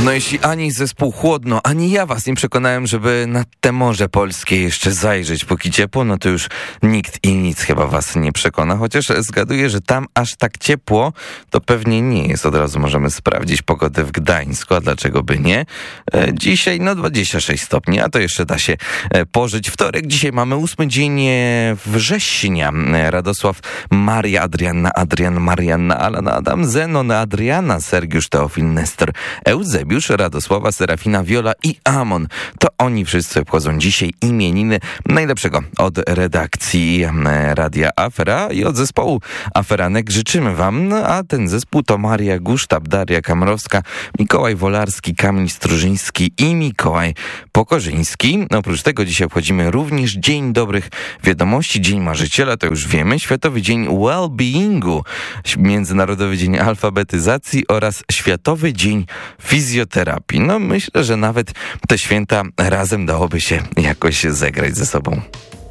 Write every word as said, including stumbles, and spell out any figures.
No jeśli ani zespół Chłodno, ani ja was nie przekonałem, żeby nad te Morze Polskie jeszcze zajrzeć póki ciepło, no to już nikt i nic chyba was nie przekona, chociaż zgaduję, że tam aż tak ciepło to pewnie nie jest. Od razu możemy sprawdzić pogodę w Gdańsku, a dlaczego by nie? Dzisiaj no dwadzieścia sześć stopni, a to jeszcze da się pożyć. Wtorek, dzisiaj mamy ósmy dzień września. Radosław, Maria, Adrianna, Adrian, Marianna, Alana, Adam, Zenon, Adriana, Sergiusz, Teofil, Nestor, Eusebiusz, Radosława, Serafina, Wiola i Amon. To oni wszyscy obchodzą dzisiaj imieniny. Najlepszego od redakcji Radia Afera i od zespołu Aferanek życzymy wam, a ten zespół to Maria Gusztab, Daria Kamrowska, Mikołaj Wolarski, Kamil Strużyński i Mikołaj Pokorzyński. Oprócz tego dzisiaj obchodzimy również Dzień Dobrych Wiadomości, Dzień Marzyciela, to już wiemy, Światowy Dzień Wellbeingu, Międzynarodowy Dzień Alfabetyzacji oraz Światowy Dzień Fizjoterapii. No myślę, że nawet te święta razem dałoby się jakoś zegrać ze sobą.